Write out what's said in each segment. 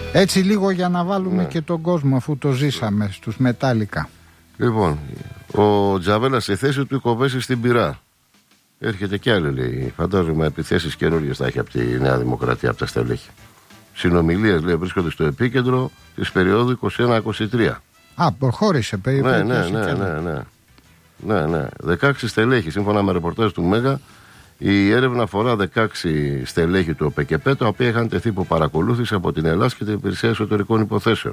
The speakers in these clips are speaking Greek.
Έτσι λίγο για να βάλουμε και τον κόσμο, αφού το ζήσαμε στους Μετάλλικα. Λοιπόν, ο Τζαβέλας στη θέση του κοβέσει στην πυρά. Έρχεται κι άλλη, λέει. Φαντάζομαι επιθέσεις καινούργιες θα έχει από τη Νέα Δημοκρατία, από τα στελέχη. Συνομιλίες, λέει, βρίσκονται στο επίκεντρο της περίοδου 21-23. Α, προχώρησε περίπου. Ναι. 16 στελέχη, σύμφωνα με ρεπορτάζ του Μέγα. Η έρευνα αφορά 16 στελέχη του ΟΠΕΚΕΠΕ, τα οποία είχαν τεθεί υπό παρακολούθηση από την Ελλάδα και την Υπηρεσία Εσωτερικών Υποθέσεων.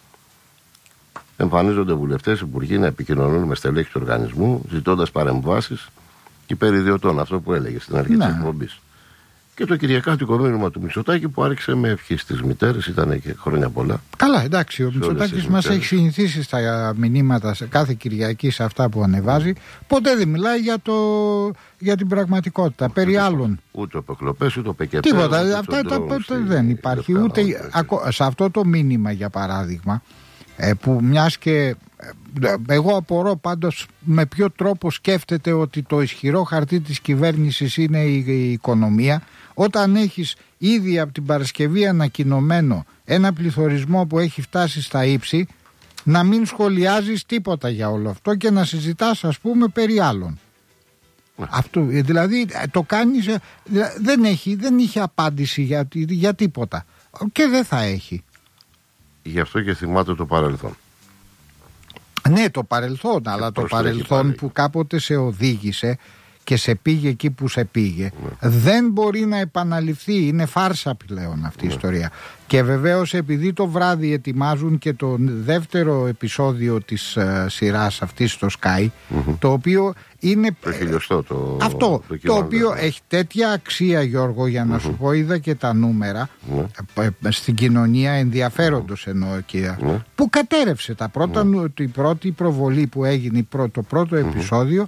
Εμφανίζονται βουλευτές, υπουργοί να επικοινωνούν με στελέχη του οργανισμού, ζητώντας παρεμβάσεις και περιδιωτών, αυτό που έλεγε στην αρχή της εκπομπής. Και το κυριακάτικο μήνυμα του Μητσοτάκη που άρχισε με ευχή στις μητέρες, ήταν και χρόνια πολλά. Καλά, εντάξει, ο Μητσοτάκης μας έχει συνηθίσει στα μηνύματα σε κάθε Κυριακή, σε αυτά που ανεβάζει. Ποτέ δεν μιλάει για την πραγματικότητα, περί άλλων. Ούτε ο Πεκλοπές, ούτε ο Πεκεπέ. Τίποτα, αυτά δεν υπάρχει. Ούτε σε αυτό το μήνυμα, για παράδειγμα, που μιας και εγώ απορώ πάντως με ποιο τρόπο σκέφτεται ότι το ισχυρό χαρτί της κυβέρνησης είναι η οικονομία, όταν έχεις ήδη από την Παρασκευή ανακοινωμένο ένα πληθωρισμό που έχει φτάσει στα ύψη, να μην σχολιάζεις τίποτα για όλο αυτό και να συζητάς, ας πούμε, περί άλλων. Αυτό, δηλαδή το κάνεις, δεν είχε απάντηση για τίποτα και δεν θα έχει. Γι' αυτό και θυμάται το παρελθόν. Ναι, το παρελθόν, αλλά το παρελθόν που κάποτε σε οδήγησε και σε πήγε εκεί που σε πήγε, δεν μπορεί να επαναληφθεί. Είναι φάρσα πλέον αυτή η ιστορία. Και βεβαίως, επειδή το βράδυ ετοιμάζουν και το δεύτερο επεισόδιο της σειράς αυτής στο Sky, το οποίο είναι το χιλιοστό αυτό, το οποίο έχει τέτοια αξία, Γιώργο, για να σου πω, είδα και τα νούμερα στην κοινωνία ενδιαφέροντος εννοώ, που κατέρευσε τα πρώτα, η πρώτη προβολή που έγινε, το πρώτο επεισόδιο,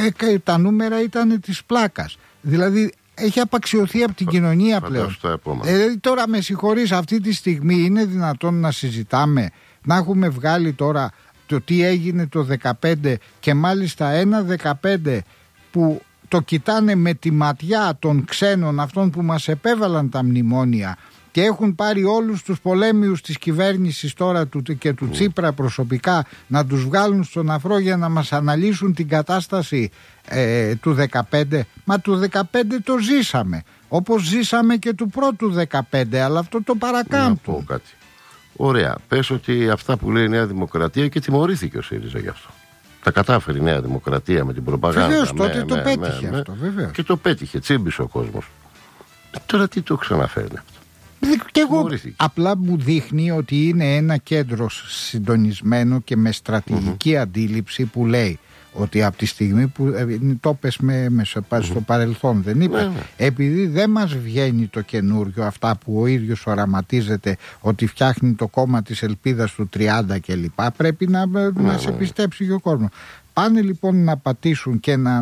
τα νούμερα ήταν της πλάκας. Δηλαδή έχει απαξιωθεί από την κοινωνία πλέον. Τώρα με συγχωρείς, αυτή τη στιγμή είναι δυνατόν να συζητάμε, να έχουμε βγάλει τώρα το τι έγινε το 2015 και μάλιστα ένα 2015 που το κοιτάνε με τη ματιά των ξένων, αυτών που μας επέβαλαν τα μνημόνια και έχουν πάρει όλους τους πολέμιους της κυβέρνησης τώρα και του Τσίπρα προσωπικά να τους βγάλουν στον αφρό για να μας αναλύσουν την κατάσταση του 2015. Μα του 2015 το ζήσαμε, όπως ζήσαμε και του πρώτου 2015, αλλά αυτό το παρακάμπτουν. Να πω κάτι. Ωραία, πες ότι αυτά που λέει η Νέα Δημοκρατία, και τιμωρήθηκε ο ΣΥΡΙΖΑ γι' αυτό. Τα κατάφερε η Νέα Δημοκρατία με την προπαγάνδα. Βεβαίως, τότε το πέτυχε αυτό, βεβαίως. Και το πέτυχε, τσίμπησε ο κόσμος. Τώρα τι το ξαναφέρνει αυτό. Και εγώ απλά μου δείχνει ότι είναι ένα κέντρο συντονισμένο και με στρατηγική αντίληψη που λέει ότι από τη στιγμή που το πες στο παρελθόν, δεν είπε, επειδή δεν μας βγαίνει το καινούριο, αυτά που ο ίδιος οραματίζεται ότι φτιάχνει το κόμμα της ελπίδας του 30 κλπ, πρέπει να σε πιστέψει και ο κόσμος. Πάνε λοιπόν να πατήσουν και να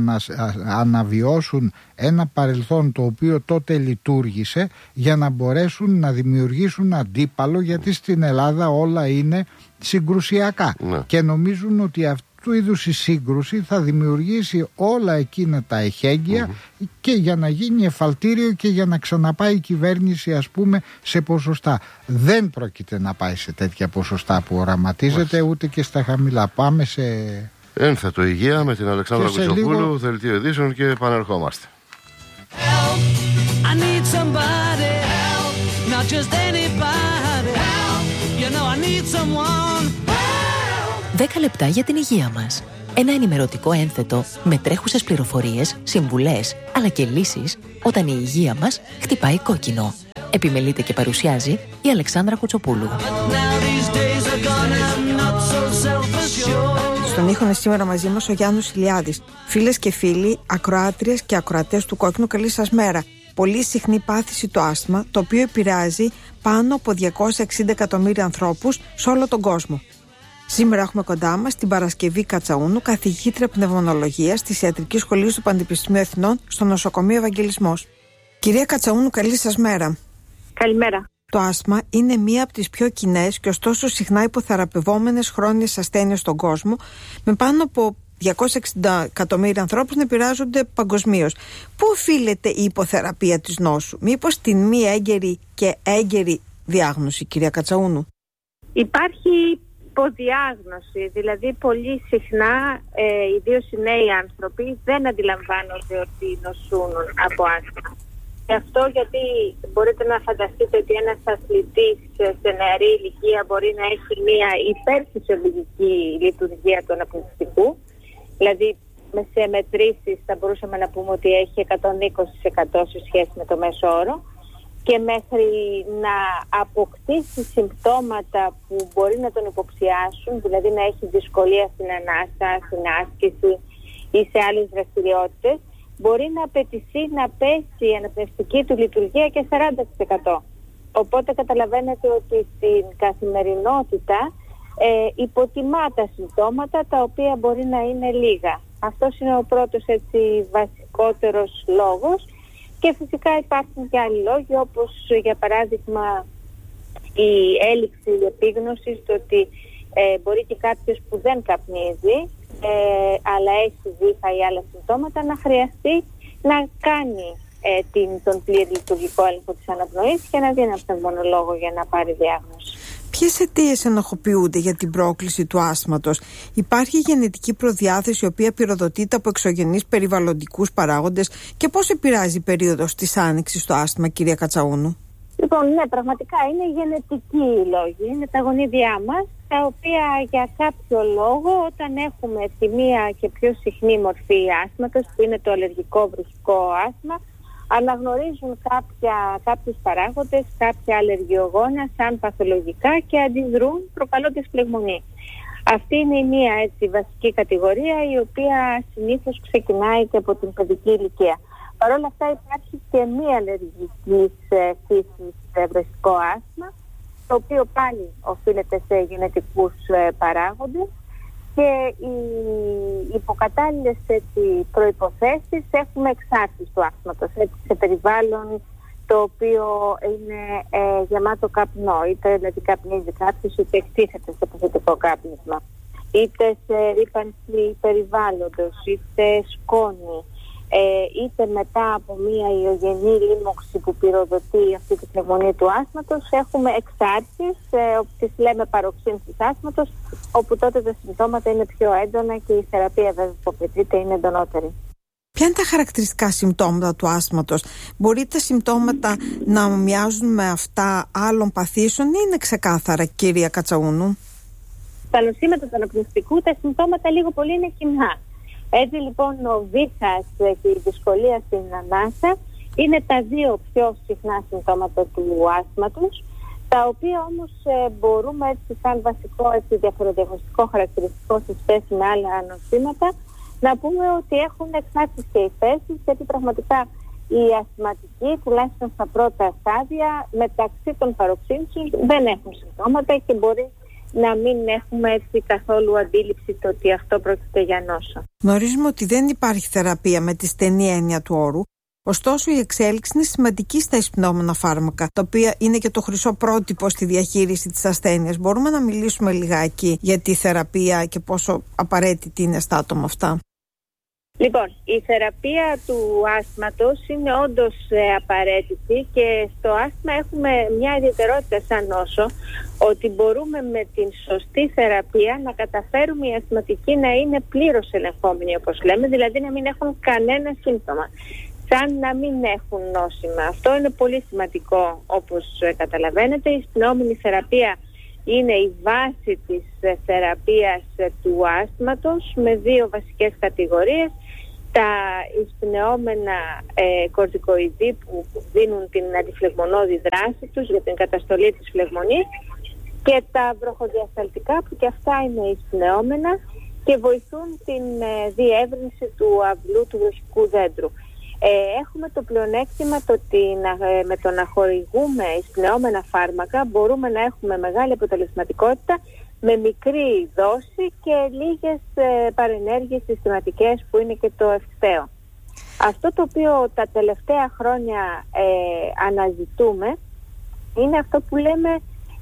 αναβιώσουν ένα παρελθόν το οποίο τότε λειτουργήσε, για να μπορέσουν να δημιουργήσουν αντίπαλο, γιατί στην Ελλάδα όλα είναι συγκρουσιακά και νομίζουν ότι αυτού είδους η σύγκρουση θα δημιουργήσει όλα εκείνα τα εχέγγυα και για να γίνει εφαλτήριο και για να ξαναπάει η κυβέρνηση, ας πούμε, σε ποσοστά. Δεν πρόκειται να πάει σε τέτοια ποσοστά που οραματίζεται, ούτε και στα χαμηλά. Πάμε σε... Ένθετο υγεία με την Αλεξάνδρα Κουτσοπούλου, δελτίο ειδήσεων, και επανερχόμαστε. 10 λεπτά για την υγεία μας. Ένα ενημερωτικό ένθετο με τρέχουσες πληροφορίες, συμβουλές, αλλά και λύσεις όταν η υγεία μας χτυπάει κόκκινο. Επιμελείται και παρουσιάζει η Αλεξάνδρα Κουτσοπούλου. Στον ήχο είναι σήμερα μαζί μας ο Γιάννος Ηλιάδης. Φίλες και φίλοι, ακροάτριες και ακροατές του Κόκκινου, καλή σας μέρα. Πολύ συχνή πάθηση το άσθμα, το οποίο επηρεάζει πάνω από 260 εκατομμύρια ανθρώπους σε όλο τον κόσμο. Σήμερα έχουμε κοντά μας την Παρασκευή Κατσαούνου, καθηγήτρια πνευμονολογίας της Ιατρικής Σχολής του Πανεπιστημίου Εθνών στο νοσοκομείο Ευαγγελισμός. Κυρία Κατσαούνου, καλή σας μέρα. Καλημέρα. Το άσθμα είναι μία από τις πιο κοινές και ωστόσο συχνά υποθεραπευόμενες χρόνιες ασθένειες στον κόσμο, με πάνω από 260 εκατομμύρια ανθρώπους να επηρεάζονται παγκοσμίως. Πού οφείλεται η υποθεραπεία της νόσου? Μήπως την μη έγκαιρη και έγκαιρη διάγνωση, κυρία Κατσαούνου? Υπάρχει υποδιάγνωση, δηλαδή πολύ συχνά, ιδίως οι νέοι άνθρωποι, δεν αντιλαμβάνονται ότι νοσούν από άσθμα. Γι' αυτό γιατί μπορείτε να φανταστείτε ότι ένας αθλητής σε νεαρή ηλικία μπορεί να έχει μια υπερφυσιολογική λειτουργία του αναπνευστικού, δηλαδή σε μετρήσεις θα μπορούσαμε να πούμε ότι έχει 120% σε σχέση με το μέσο όρο, και μέχρι να αποκτήσει συμπτώματα που μπορεί να τον υποψιάσουν, δηλαδή να έχει δυσκολία στην ανάσα, στην άσκηση ή σε άλλες δραστηριότητες, μπορεί να απαιτηθεί να πέσει η αναπνευστική του λειτουργία και 40%. Οπότε καταλαβαίνετε ότι στην καθημερινότητα υποτιμά τα συμπτώματα, τα οποία μπορεί να είναι λίγα. Αυτός είναι ο πρώτος βασικότερος λόγος. Και φυσικά υπάρχουν και άλλοι λόγοι, όπως για παράδειγμα η έλλειψη επίγνωσης, το ότι μπορεί και κάποιος που δεν καπνίζει αλλά έχει βήχα ή άλλα συμπτώματα να χρειαστεί να κάνει τον πλήρη λειτουργικό έλεγχο της αναπνοής και να δει έναν πνευμονολόγο για να πάρει διάγνωση. Ποιες αιτίες ενοχοποιούνται για την πρόκληση του άσθματος? Υπάρχει γενετική προδιάθεση η οποία πυροδοτείται από εξωγενείς περιβαλλοντικούς παράγοντες, και πώς επηρεάζει η περίοδος της άνοιξης το άσθμα, κυρία Κατσαούνου? Λοιπόν, ναι, πραγματικά είναι γενετικοί οι λόγοι. Είναι τα γονίδια μας, τα οποία για κάποιο λόγο, όταν έχουμε τη μία και πιο συχνή μορφή άσθματος, που είναι το αλλεργικό βροχικό άσθμα, αναγνωρίζουν κάποιους παράγοντες, κάποια αλλεργιογόνα σαν παθολογικά και αντιδρούν προκαλώντας φλεγμονή. Αυτή είναι η μία βασική κατηγορία, η οποία συνήθως ξεκινάει και από την παιδική ηλικία. Παρ' όλα αυτά υπάρχει και μία αλλεργική φύσης βροχικό άσθμα, το οποίο πάλι οφείλεται σε γενετικούς παράγοντες, και οι υποκατάλληλες προϋποθέσεις έχουμε εξάρτηση του άσθματος σε περιβάλλον το οποίο είναι γεμάτο καπνό, είτε δηλαδή καπνίζει κάποιος, είτε εκτίθεται σε παθητικό κάπνισμα, είτε σε ρύπανση περιβάλλοντος, είτε σκόνη, είτε μετά από μία ιογενή λίμωξη που πυροδοτεί αυτή τη πνευμονία του άσθματος. Έχουμε εξάρτησεις, τις λέμε παροξύνσεις άσθματος, όπου τότε τα συμπτώματα είναι πιο έντονα και η θεραπεία βέβαια που απαιτείται είναι εντονότερη. Ποια είναι τα χαρακτηριστικά συμπτώματα του άσθματος? Μπορεί τα συμπτώματα να μοιάζουν με αυτά άλλων παθήσεων ή είναι ξεκάθαρα, κυρία Κατσαούνου? Στα νοσήματα του αναπνευστικού τα συμπτώματα λίγο πολύ είναι κοινά. Έτσι λοιπόν ο βήχας και η δυσκολία στην ανάσα είναι τα δύο πιο συχνά συμπτώματα του άσθματος, τα οποία όμως μπορούμε σαν βασικό διαφοροδιαγνωστικό χαρακτηριστικό σε σχέση με άλλα νοσήματα να πούμε ότι έχουν εξάρτηση και υφέσεις, γιατί πραγματικά οι ασθματικοί, τουλάχιστον στα πρώτα στάδια, μεταξύ των παροξύνσεων δεν έχουν συμπτώματα και μπορεί να μην έχουμε καθόλου αντίληψη το ότι αυτό πρόκειται για νόσο. Γνωρίζουμε ότι δεν υπάρχει θεραπεία με τη στενή έννοια του όρου. Ωστόσο, η εξέλιξη είναι σημαντική στα εισπνεώμενα φάρμακα, τα οποία είναι και το χρυσό πρότυπο στη διαχείριση της ασθένειας. Μπορούμε να μιλήσουμε λιγάκι για τη θεραπεία και πόσο απαραίτητη είναι στα άτομα αυτά? Λοιπόν, η θεραπεία του άσθματος είναι όντως απαραίτητη, και στο άσθμα έχουμε μια ιδιαιτερότητα σαν νόσο, ότι μπορούμε με την σωστή θεραπεία να καταφέρουμε οι ασθματικοί να είναι πλήρως ελεγχόμενοι, όπως λέμε, δηλαδή να μην έχουν κανένα σύμπτωμα, σαν να μην έχουν νόσημα. Αυτό είναι πολύ σημαντικό, όπως καταλαβαίνετε. Η εισπνεώμενη θεραπεία είναι η βάση της θεραπείας του άσθματος με δύο βασικές κατηγορίες: τα εισπνεώμενα κορτικοειδή που δίνουν την αντιφλεγμονώδη δράση τους για την καταστολή της φλεγμονής, και τα βροχοδιασταλτικά που και αυτά είναι εισπνεώμενα και βοηθούν την διεύρυνση του αυλού του βροχικού δέντρου. Έχουμε το πλεονέκτημα ότι με το να χορηγούμε εισπνεώμενα φάρμακα μπορούμε να έχουμε μεγάλη αποτελεσματικότητα με μικρή δόση και λίγες παρενέργειες συστηματικές, που είναι και το ευκταίο. Αυτό το οποίο τα τελευταία χρόνια αναζητούμε είναι αυτό που λέμε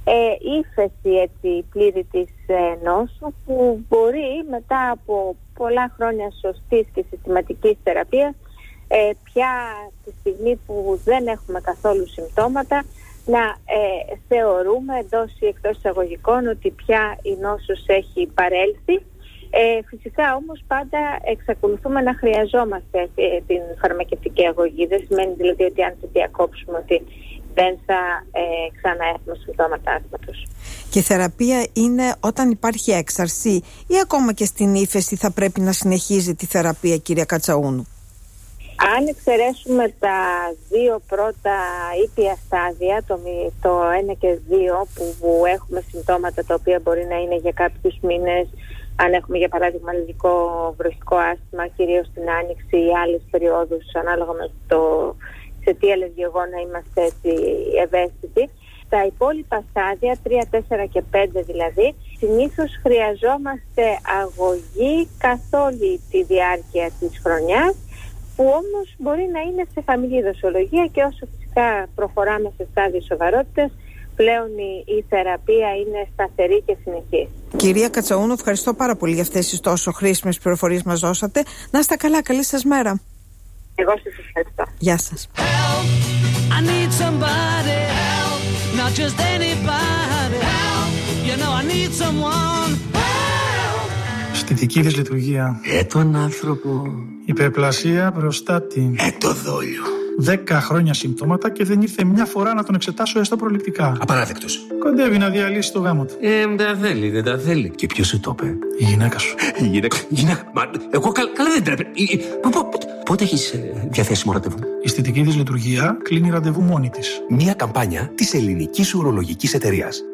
ύφεση πλήρη της νόσου, που μπορεί μετά από πολλά χρόνια σωστής και συστηματικής θεραπείας, πια τη στιγμή που δεν έχουμε καθόλου συμπτώματα, να θεωρούμε εντός ή εκτός εισαγωγικών ότι πια η νόσος έχει παρέλθει. Φυσικά όμως πάντα εξακολουθούμε να χρειαζόμαστε την φαρμακευτική αγωγή. Δεν σημαίνει δηλαδή ότι αν τη διακόψουμε ότι δεν θα ξαναέχουμε συμπτώματα άσθματος. Και η θεραπεία είναι όταν υπάρχει έξαρση ή ακόμα και στην ύφεση θα πρέπει να συνεχίζει τη θεραπεία, κυρία Κατσαούνου? Αν εξαιρέσουμε τα δύο πρώτα ήπια στάδια, το 1 και 2, που έχουμε συμπτώματα τα οποία μπορεί να είναι για κάποιους μήνες, αν έχουμε για παράδειγμα αλλεργικό βροχικό άσθμα, κυρίως στην άνοιξη ή άλλες περιόδους, ανάλογα με το σε τι αλλεργιογόνα είμαστε έτσι ευαίσθητοι. Τα υπόλοιπα στάδια, 3, 4 και 5 δηλαδή, συνήθως χρειαζόμαστε αγωγή καθ' όλη τη διάρκεια της χρονιάς, που όμως μπορεί να είναι σε χαμηλή δοσολογία, και όσο φυσικά προχωράμε σε στάδιο σοβαρότητας, πλέον η θεραπεία είναι σταθερή και συνεχής. Κυρία Κατσαούνου, ευχαριστώ πάρα πολύ για αυτές τις τόσο χρήσιμες πληροφορίες που μας δώσατε. Να είστε καλά, καλή σας μέρα. Εγώ σας ευχαριστώ. Γεια σας. Αισθητική δυσλειτουργία. Τον άνθρωπο. Υπερπλασία προστάτη. Το δόλιο. 10 χρόνια συμπτώματα και δεν ήρθε μια φορά να τον εξετάσω έστω προληπτικά. Απαράδεκτος. Κοντεύει να διαλύσει το γάμο του. Δεν τα θέλει. Και ποιος σου το είπε? Η γυναίκα σου. Η γυναίκα. Μα εγώ καλά δεν τρέπε. Πότε έχεις διαθέσιμο ραντεβού? Η αισθητική δυσλειτουργία κλείνει ραντεβού μόνη της. Μια καμπάνια της Ελληνικής Ουρολογικής Εταιρείας.